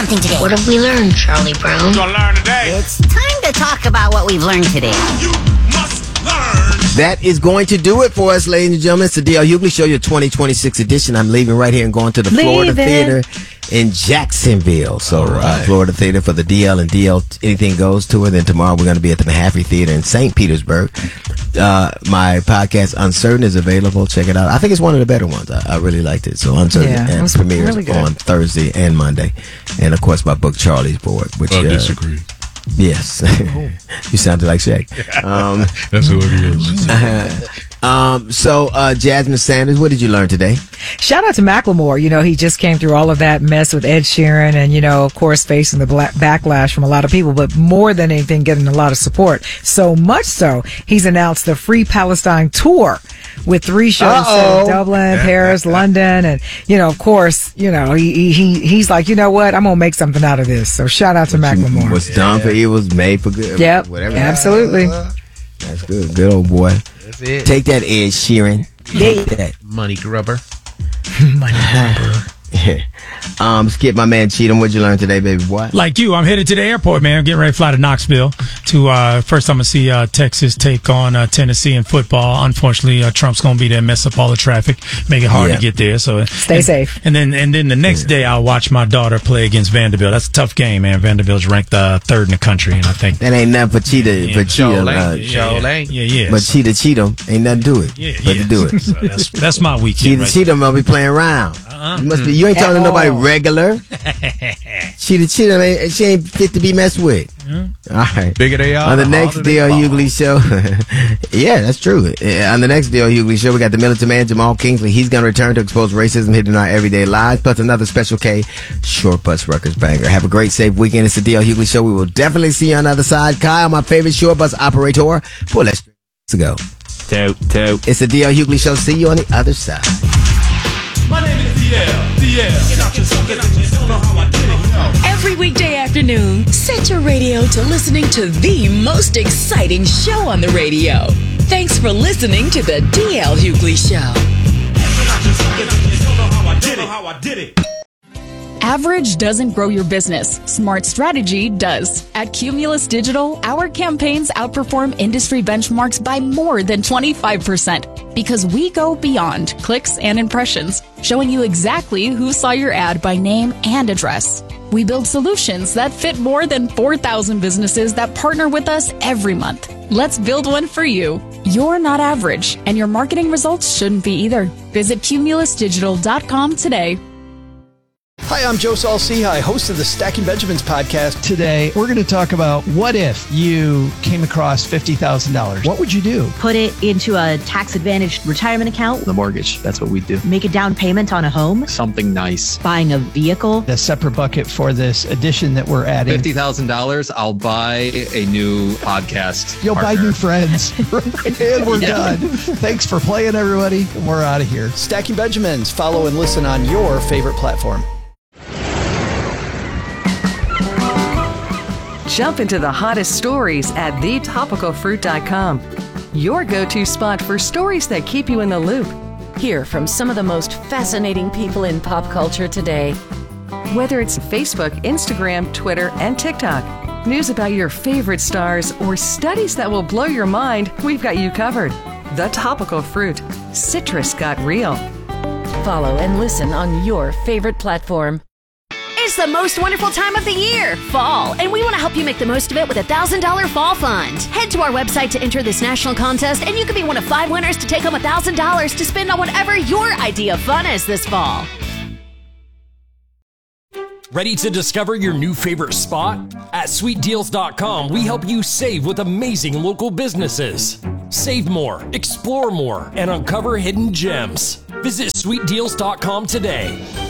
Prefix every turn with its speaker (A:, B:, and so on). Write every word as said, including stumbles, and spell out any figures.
A: something today.
B: What have we learned, Charlie Brown?
C: You're gonna learn today.
A: It's time to talk about what we've learned today.
C: You must learn.
D: That is going to do it for us, ladies and gentlemen. It's the D L Hughley Show, your twenty twenty-six edition. I'm leaving right here and going to the Florida
E: Leaving.
D: Theater in Jacksonville. So,
F: All right.
D: uh, Florida Theater for the D L and D L Anything Goes tour. Then tomorrow we're going to be at the Mahaffey Theater in Saint Petersburg. Uh, my podcast, Uncertain, is available. Check it out. I think it's one of the better ones. I, I really liked it. So, Uncertain
E: Yeah, it
D: and
E: was
D: premieres
E: really good.
D: on Thursday and Monday. And, of course, my book, Charlie's Board, which
F: I
D: uh,
F: disagree.
D: yes. You sounded like Shaq. Um,
F: That's who it is.
D: Um, so, uh, Jasmine Sanders, what did you learn today?
E: Shout out to Macklemore. You know, he just came through all of that mess with Ed Sheeran and, you know, of course, facing the black backlash from a lot of people, but more than anything, getting a lot of support. So much so, he's announced the Free Palestine tour with three shows set in Dublin, Paris, London. And, you know, of course, you know, he, he, he's like, you know what? I'm going to make something out of this. So shout out to Macklemore.
D: What's done for evil is made for good.
E: Yep.
D: Whatever.
E: Absolutely.
D: That's good. Good old boy.
G: That's it.
D: Take that, Ed Sheeran. Take that.
G: Money grubber.
D: um, Skip, my man Cheatham, what'd you learn today, baby boy?
H: Like you, I'm headed to the airport, man. I'm getting ready to fly to Knoxville. To uh, first, I'm gonna see uh, Texas take on uh, Tennessee in football. Unfortunately, uh, Trump's gonna be there, mess up all the traffic, make it hard
D: Yeah.
H: to get there. So
E: Stay
H: and,
E: safe.
H: And then, and then the next day, I'll watch my daughter play against Vanderbilt. That's a tough game, man. Vanderbilt's ranked uh, third in the country, and I think
D: That ain't nothing for Cheetah,
H: Yeah,
D: for Cheetah,
G: Joel,
D: uh,
G: ain't it? Joel,
H: yeah,
G: ain't.
H: yeah, yeah.
D: but Cheetah Cheatham ain't nothing to it.
H: yeah,
D: but
H: yeah.
D: to do it.
H: So that's that's my weekend.
D: Cheetah
H: Right
D: Cheatham will be playing around.
H: Uh-uh.
D: You must be. You ain't talking to nobody
E: all.
D: regular. Cheetah Cheatham ain't. She ain't fit to be messed with. All right.
G: Bigger they are,
D: On the
G: the
D: next
G: harder they
D: D L
G: fall.
D: Hughley show, yeah, that's true. Uh, On the next D L Hughley show, we got the militant man Jamal Kingsley. He's going to return to expose racism hidden in our everyday lives, plus another Special K Short Bus Records banger. Have a great, safe weekend. It's the D L Hughley show. We will definitely see you on the other side. Kyle, my favorite short bus operator. Boy, let's go.
G: Toot, toot.
D: It's the D L Hughley show. See you on the other side.
C: My name is D L. D L. Get out your zone, get out your zone. Know how I did it.
I: Every weekday afternoon, set your radio to listening to the most exciting show on the radio. Thanks for listening to the D L Hughley Show.
C: Get out your zone, get out your zone. Know how I did it. Know how I did it.
J: Average doesn't grow your business. Smart strategy does. At Cumulus Digital, our campaigns outperform industry benchmarks by more than twenty-five percent because we go beyond clicks and impressions, showing you exactly who saw your ad by name and address. We build solutions that fit more than four thousand businesses that partner with us every month. Let's build one for you. You're not average, and your marketing results shouldn't be either. Visit cumulus digital dot com today.
K: Hi, I'm Joe Saul-Sehy, host of the Stacking Benjamins podcast. Today, we're going to talk about what if you came across fifty thousand dollars. What would you do?
L: Put it into a tax-advantaged retirement account.
M: The mortgage, that's what we do.
L: Make a down payment on a home.
M: Something nice.
L: Buying a vehicle.
K: A separate bucket for this addition that we're adding.
M: fifty thousand dollars, I'll buy a new podcast.
K: You'll
M: partner.
K: buy new friends. And we're
M: Yeah.
K: done. Thanks for playing, everybody. We're out of here. Stacking Benjamins. Follow and listen on your favorite platform.
N: Jump into the hottest stories at the topical fruit dot com. Your go-to spot for stories that keep you in the loop.
O: Hear from some of the most fascinating people in pop culture today.
N: Whether it's Facebook, Instagram, Twitter, and TikTok, news about your favorite stars, or studies that will blow your mind, we've got you covered. The Topical Fruit. Citrus got real.
O: Follow and listen on your favorite platform.
P: It's the most wonderful time of the year, fall, and we want to help you make the most of it with a one thousand dollars Fall Fund. Head to our website to enter this national contest, and you could be one of five winners to take home one thousand dollars to spend on whatever your idea of fun is this fall.
Q: Ready to discover your new favorite spot? At sweet deals dot com, we help you save with amazing local businesses. Save more, explore more, and uncover hidden gems. Visit sweet deals dot com today.